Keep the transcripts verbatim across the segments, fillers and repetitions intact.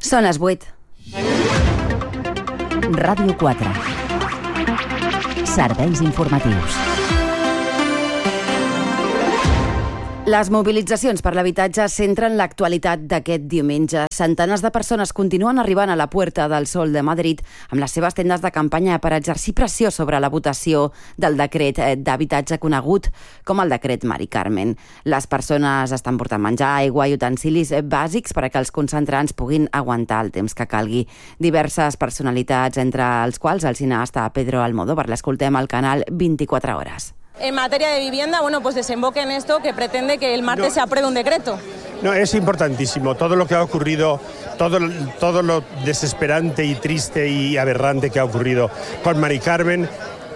Són les vuit. Ràdio quatre. Serveis informatius. Les mobilitzacions per l'habitatge centren l'actualitat d'aquest diumenge. Centenars de persones continuen arribant a la Puerta del Sol de Madrid amb les seves tendes de campanya per exercir pressió sobre la votació del decret d'habitatge conegut com el decret Mari Carmen. Les persones estan portant menjar, aigua i utensilis bàsics perquè els concentrants puguin aguantar el temps que calgui. Diverses personalitats, entre els quals el cineasta Pedro Almodóvar. L'escoltem al canal veinticuatro horas. En materia de vivienda, bueno, pues desemboca en esto que pretende que el martes no, se apruebe un decreto. No, es importantísimo. Todo lo que ha ocurrido, todo, todo lo desesperante y triste y aberrante que ha ocurrido con Mari Carmen,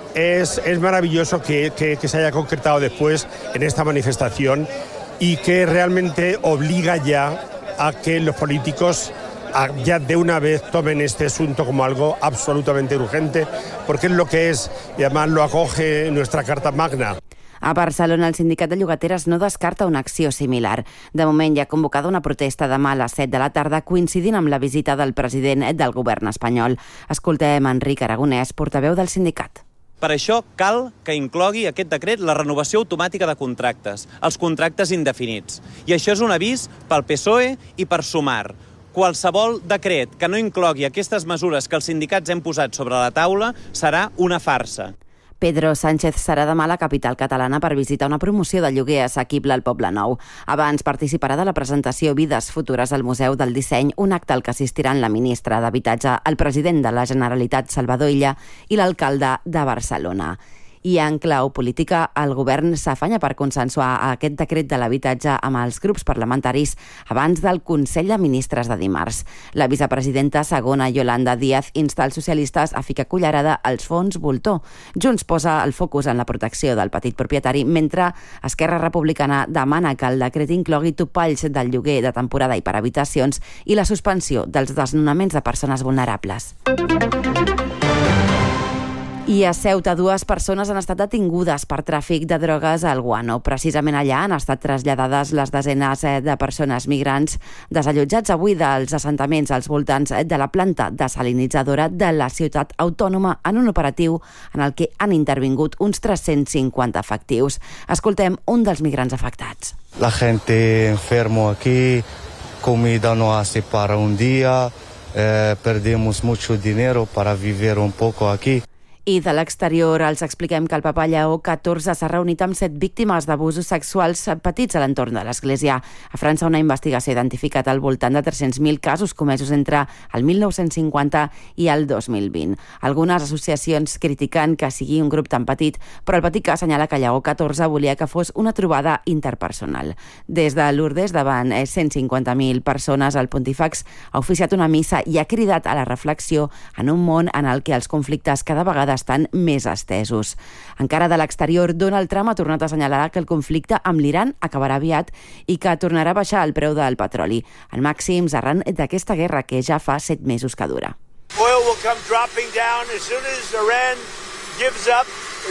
es, es maravilloso que, que, que se haya concretado después en esta manifestación y que realmente obliga ya a que los políticos ya de una vez tomen este asunto como algo absolutamente urgente, porque es lo que es, y además lo acoge nuestra Carta Magna. A Barcelona, el sindicat de llogateres no descarta una acció similar. De moment, hi ha convocada una protesta demà a les set de la tarda, coincidint amb la visita del president del govern espanyol. Escoltem Enric Aragonès, portaveu del sindicat. Per això cal que inclogui aquest decret la renovació automàtica de contractes, els contractes indefinits. I això és un avís pel P S O E i per Sumar. Qualsevol decret que no inclogui aquestes mesures que els sindicats hem posat sobre la taula serà una farsa. Pedro Sánchez serà demà a la capital catalana per visitar una promoció de lloguer assequible al Poble Nou. Abans participarà de la presentació Vides Futures al Museu del Disseny, un acte al que assistiran la ministra d'Habitatge, el president de la Generalitat, Salvador Illa, i l'alcalde de Barcelona. I en clau política, el govern s'afanya per consensuar aquest decret de l'habitatge amb els grups parlamentaris abans del Consell de Ministres de dimarts. La vicepresidenta segona, Yolanda Díaz, insta els socialistes a ficar cullerada als fons voltor. Junts posa el focus en la protecció del petit propietari, mentre Esquerra Republicana demana que el decret inclogui topalls del lloguer de temporada i per habitacions i la suspensió dels desnonaments de persones vulnerables. I a Ceuta, dues persones han estat detingudes per tràfic de drogues al guano. Precisament allà han estat traslladades les desenes de persones migrants desallotjats avui dels assentaments als voltants de la planta desalinitzadora de la ciutat autònoma en un operatiu en el que han intervingut uns tres-cents cinquanta efectius. Escoltem un dels migrants afectats. La gente enfermo aquí, comida no hace para un día, eh, perdemos mucho dinero para vivir un poco aquí. I de l'exterior els expliquem que el Papa Lleó catorze s'ha reunit amb set víctimes d'abusos sexuals petits a l'entorn de l'Església. A França, una investigació ha identificat al voltant de tres-cents mil casos comesos entre el mil nou-cents cinquanta i el dos mil vint. Algunes associacions critiquen que sigui un grup tan petit, però el Vaticà assenyala que Lleó catorze volia que fos una trobada interpersonal. Des de Lourdes, davant cent cinquanta mil persones, el pontífex ha oficiat una missa i ha cridat a la reflexió en un món en el què els conflictes cada vegada estan més estesos. Encara de l'exterior, Donald Trump ha tornat a assenyalar que el conflicte amb l'Iran acabarà aviat i que tornarà a baixar el preu del petroli, en màxims arran d'aquesta guerra que ja fa set mesos que dura. Oil will come dropping down as soon as Iran gives up.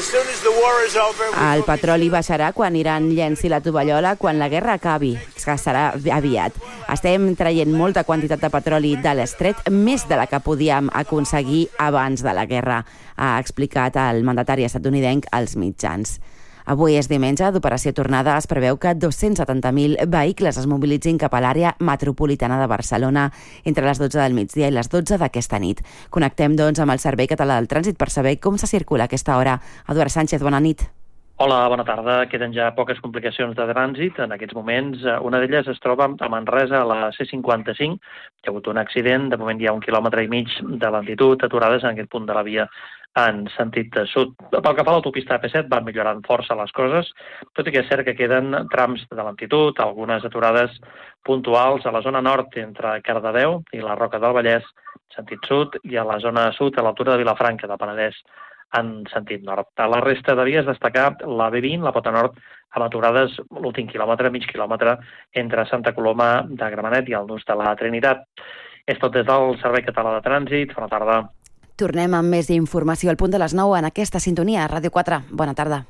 El petroli baixarà quan Iran llenci la tovallola, quan la guerra acabi, que serà aviat. Estem traient molta quantitat de petroli de l'estret, més de la que podíem aconseguir abans de la guerra, ha explicat el mandatari estatunidenc als mitjans. Avui és diumenge d'operació tornada. Es preveu que dos-cents setanta mil vehicles es mobilitzin cap a l'àrea metropolitana de Barcelona entre les dotze del migdia i les dotze d'aquesta nit. Connectem, doncs, amb el Servei Català del Trànsit per saber com se circula a aquesta hora. Eduard Sánchez, bona nit. Hola, bona tarda. Queden ja poques complicacions de trànsit. En aquests moments, una d'elles es troba a Manresa, a la C cinquanta-cinc. Hi ha hagut un accident. De moment hi ha un quilòmetre i mig de lentitud, aturades en aquest punt de la via en sentit de sud. Pel que fa a l'autopista A P set, van millorant força les coses, tot i que és cert que queden trams de lentitud, algunes aturades puntuals a la zona nord entre Cardedeu i la Roca del Vallès, sentit sud, i a la zona sud, a l'altura de Vilafranca de Penedès, en sentit nord. A la resta de vies destacar la B vint, la pota nord, amb aturades l'últim quilòmetre, mig quilòmetre, entre Santa Coloma de Gramenet i el nus de la Trinitat. És tot des del Servei Català de Trànsit. Bona tarda. Tornem amb més informació al punt de les nou en aquesta sintonia. Ràdio quatre. Bona tarda.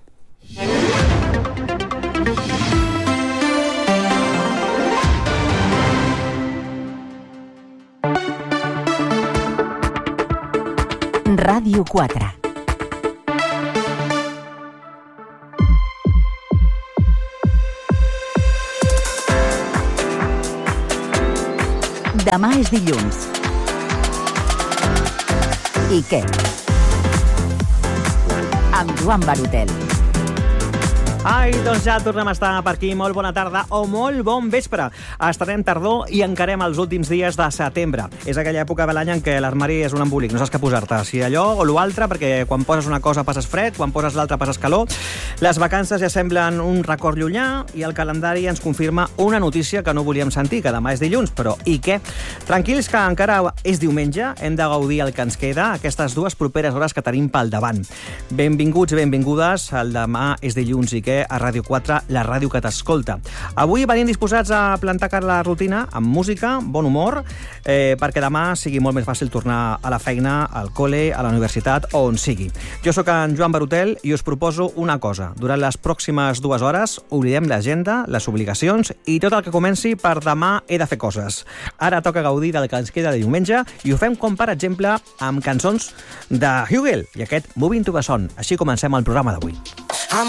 Ràdio quatre. Demà és dilluns. I què? Amb Joan Barutel. Ai, doncs ja tornem a estar per aquí. Molt bona tarda o molt bon vespre. Estarem tardor i encarem els últims dies de setembre. És aquella època de l'any en què l'armari és un embolic, no saps què posar-te. Si allò o l'altre, perquè quan poses una cosa passes fred, quan poses l'altra passes calor. Les vacances ja semblen un record llunyà i el calendari ens confirma una notícia que no volíem sentir, que demà és dilluns, però i què? Tranquils, que encara és diumenge, hem de gaudir el que ens queda, aquestes dues properes hores que tenim pel davant. Benvinguts i benvingudes, el demà és dilluns i què? A Ràdio quatre, la ràdio que t'escolta. Avui venim disposats a plantar cara a la rutina amb música, bon humor, eh, perquè demà sigui molt més fàcil tornar a la feina, al col·le, a la universitat o on sigui. Jo sóc en Joan Barutel i us proposo una cosa. Durant les pròximes dues hores oblidem l'agenda, les obligacions i tot el que comenci per demà he de fer coses. Ara toca gaudir del que ens queda de diumenge i ho fem com, per exemple, amb cançons de Hugel i aquest Moving to the Sun. Així comencem el programa d'avui.